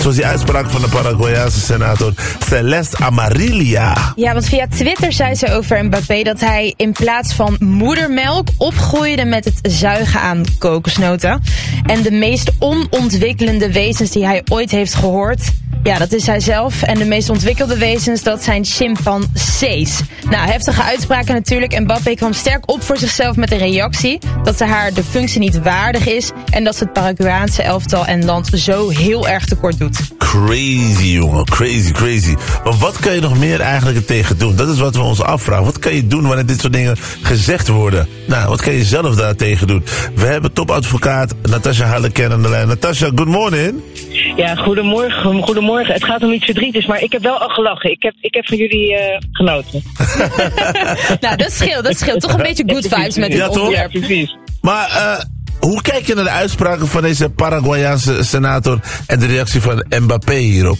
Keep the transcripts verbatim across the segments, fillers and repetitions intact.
Zoals die uitspraak van de Paraguayaanse senator Celeste Amarilla. Ja, want via Twitter zei ze over Mbappé dat hij in plaats van moedermelk opgroeide met het zuigen aan kokosnoten. En de meest onontwikkelende wezens die hij ooit heeft gehoord, ja, dat is hij zelf. En de meest ontwikkelde wezens, dat zijn chimpansees. Nou, heftige uitspraken natuurlijk. Mbappé kwam sterk op voor zichzelf met een reactie dat ze haar de functie niet waardig is en dat ze het Paraguayaanse elftal en land zo heel erg tekort doet. Crazy, jongen. Crazy, crazy. Maar wat kan je nog meer eigenlijk er tegen doen? Dat is wat we ons afvragen. Wat kan je doen wanneer dit soort dingen gezegd worden? Nou, wat kan je zelf daar tegen doen? We hebben topadvocaat Natasha Harleken aan de lijn. Natasha, good morning. Ja, goedemorgen. Goedemorgen. Het gaat om iets verdrietigs, maar ik heb wel al gelachen. Ik heb, ik heb van jullie uh, genoten. Nou, dat scheelt, dat scheelt. Toch een beetje good vibes met dit ja, onderwerp. Ja, precies. Maar uh, hoe kijk je naar de uitspraken van deze Paraguayaanse senator en de reactie van Mbappé hierop?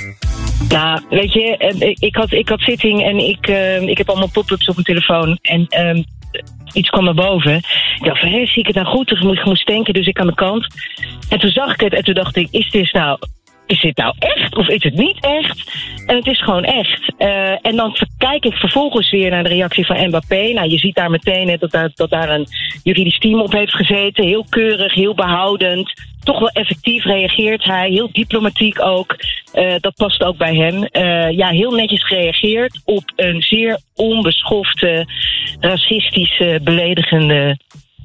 Nou, weet je, ik had, ik had zitting en ik, uh, ik heb allemaal pop-ups op mijn telefoon. En um, iets kwam naar boven. Ik dacht van, hé, zie ik het nou goed? Ik moest denken, dus ik aan de kant. En toen zag ik het en toen dacht ik, is dit nou... Is dit nou echt of is het niet echt? En het is gewoon echt. Uh, en dan kijk ik vervolgens weer naar de reactie van Mbappé. Nou, je ziet daar meteen hè, dat, daar, dat daar een juridisch team op heeft gezeten. Heel keurig, heel behoudend. Toch wel effectief reageert hij. Heel diplomatiek ook. Uh, dat past ook bij hem. Uh, ja, heel netjes gereageerd op een zeer onbeschofte, racistische, beledigende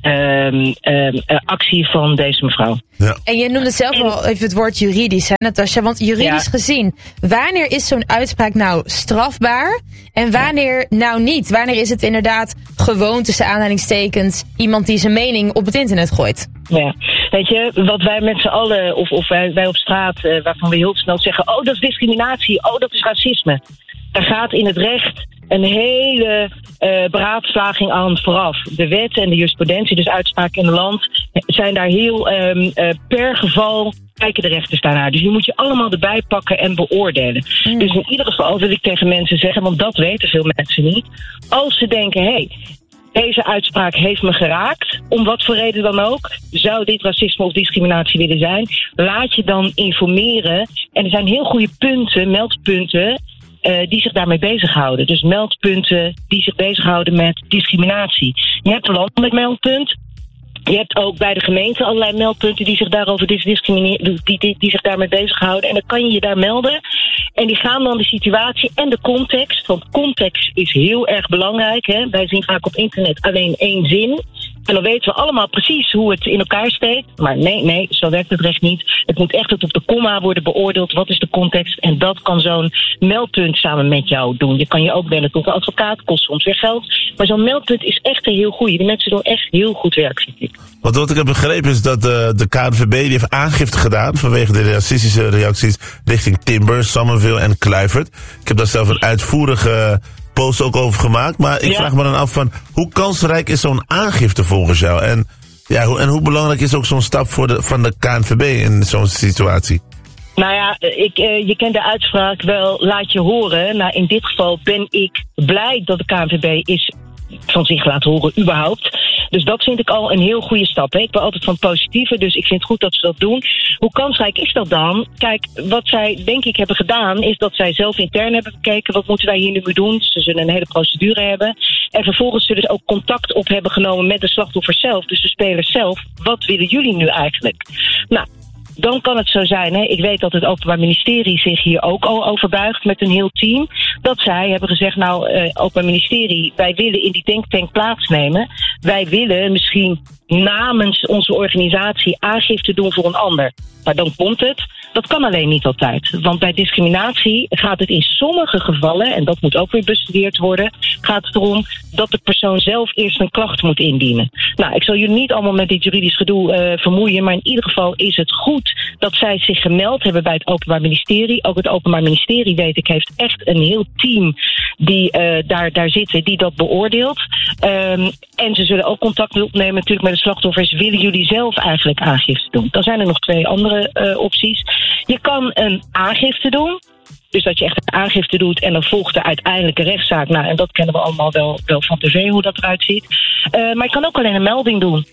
Um, um, actie van deze mevrouw. Ja. En je noemde zelf al even het woord juridisch, hè, Natasja? Want juridisch ja. gezien, wanneer is zo'n uitspraak nou strafbaar en wanneer nou niet? Wanneer is het inderdaad gewoon tussen aanhalingstekens iemand die zijn mening op het internet gooit? Ja, weet je, wat wij met z'n allen, of, of wij, wij op straat, uh, waarvan we heel snel zeggen, oh, dat is discriminatie, oh, dat is racisme. Er gaat in het recht een hele uh, beraadslaging aan vooraf. De wet en de jurisprudentie, dus uitspraken in het land, zijn daar heel um, uh, per geval kijken de rechters daarnaar. Dus die moet je allemaal erbij pakken en beoordelen. Mm. Dus in ieder geval wil ik tegen mensen zeggen, want dat weten veel mensen niet. Als ze denken, hé, hey, deze uitspraak heeft me geraakt, om wat voor reden dan ook, zou dit racisme of discriminatie willen zijn, laat je dan informeren. En er zijn heel goede punten, meldpunten, Uh, die zich daarmee bezighouden. Dus meldpunten die zich bezighouden met discriminatie. Je hebt een landelijk meldpunt. Je hebt ook bij de gemeente allerlei meldpunten die zich daarover discrimineren, die, die, die zich daarmee bezighouden. En dan kan je je daar melden. En die gaan dan de situatie en de context. Want context is heel erg belangrijk. Hè? Wij zien vaak op internet alleen één zin. En dan weten we allemaal precies hoe het in elkaar steekt. Maar nee, nee, zo werkt het recht niet. Het moet echt tot op de komma worden beoordeeld. Wat is de context? En dat kan zo'n meldpunt samen met jou doen. Je kan je ook bellen tot een advocaat. Kost soms weer geld. Maar zo'n meldpunt is echt een heel goeie. Die mensen doen echt heel goed werk, vind ik. Want wat ik heb begrepen is dat uh, de K N V B die heeft aangifte gedaan vanwege de racistische reacties richting Timber, Summerville en Kluivert. Ik heb daar zelf een uitvoerige post ook over gemaakt. Maar ik ja. vraag me dan af van, hoe kansrijk is zo'n aangifte volgens jou? En, ja, hoe, en hoe belangrijk is ook zo'n stap voor de, van de K N V B in zo'n situatie? Nou ja, ik, uh, je kent de uitspraak wel, laat je horen. Nou, in dit geval ben ik blij dat de K N V B is van zich laten horen überhaupt. Dus dat vind ik al een heel goede stap. Hè. Ik ben altijd van het positieve, dus ik vind het goed dat ze dat doen. Hoe kansrijk is dat dan? Kijk, wat zij denk ik hebben gedaan, is dat zij zelf intern hebben gekeken, wat moeten wij hier nu mee doen? Ze zullen een hele procedure hebben. En vervolgens zullen ze ook contact op hebben genomen met de slachtoffers zelf, dus de spelers zelf. Wat willen jullie nu eigenlijk? Nou, dan kan het zo zijn, hè, ik weet dat het Openbaar Ministerie zich hier ook al over buigt met een heel team, dat zij hebben gezegd, nou, uh, Openbaar Ministerie, wij willen in die denktank plaatsnemen. Wij willen misschien namens onze organisatie aangifte doen voor een ander. Maar dan komt het. Dat kan alleen niet altijd. Want bij discriminatie gaat het in sommige gevallen, en dat moet ook weer bestudeerd worden, gaat het erom dat de persoon zelf eerst een klacht moet indienen. Nou, ik zal jullie niet allemaal met dit juridisch gedoe uh, vermoeien, maar in ieder geval is het goed dat zij zich gemeld hebben bij het Openbaar Ministerie. Ook het Openbaar Ministerie, weet ik, heeft echt een heel team die uh, daar, daar zitten, die dat beoordeelt. Um, en ze zullen ook contact opnemen natuurlijk met de slachtoffers. Willen jullie zelf eigenlijk aangifte doen? Dan zijn er nog twee andere uh, opties. Je kan een aangifte doen. Dus dat je echt een aangifte doet en dan volgt de uiteindelijke rechtszaak. Nou, en dat kennen we allemaal wel, wel van tv, hoe dat eruit ziet. Uh, maar je kan ook alleen een melding doen.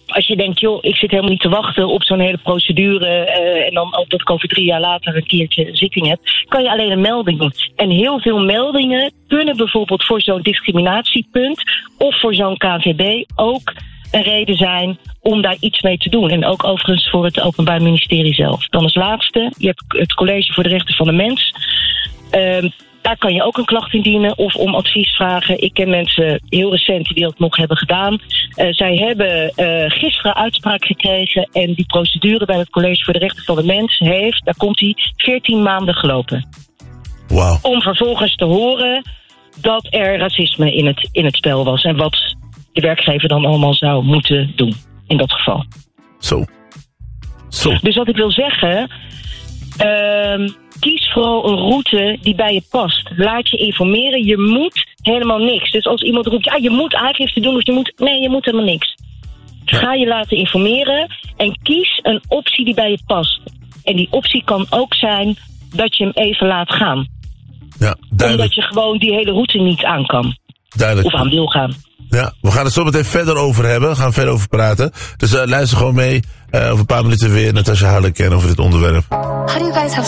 Als je denkt, joh, ik zit helemaal niet te wachten op zo'n hele procedure uh, en dan dat ik over drie jaar later een keertje een zitting heb, kan je alleen een melding doen. En heel veel meldingen kunnen bijvoorbeeld voor zo'n discriminatiepunt of voor zo'n K N V B ook een reden zijn om daar iets mee te doen. En ook overigens voor het Openbaar Ministerie zelf. Dan als laatste, je hebt het College voor de Rechten van de Mens. Uh, Daar kan je ook een klacht indienen of om advies vragen. Ik ken mensen heel recent die dat nog hebben gedaan. Uh, zij hebben uh, gisteren uitspraak gekregen en die procedure bij het College voor de Rechten van de Mens heeft, daar komt hij, veertien maanden gelopen. Wauw. Om vervolgens te horen dat er racisme in het, in het spel was en wat de werkgever dan allemaal zou moeten doen in dat geval. Zo. Zo. Dus wat ik wil zeggen, Uh, kies vooral een route die bij je past. Laat je informeren. Je moet helemaal niks. Dus als iemand roept, ja, je moet aangifte doen of je moet... Nee, je moet helemaal niks. Ga je laten informeren en kies een optie die bij je past. En die optie kan ook zijn dat je hem even laat gaan. Ja, duidelijk. Omdat je gewoon die hele route niet aan kan. Duidelijk. Of aan wil gaan. Ja, we gaan het zo meteen verder over hebben. We gaan verder over praten. Dus uh, luister gewoon mee. Uh, over een paar minuten weer Natasja Harleken over dit onderwerp. How do you guys have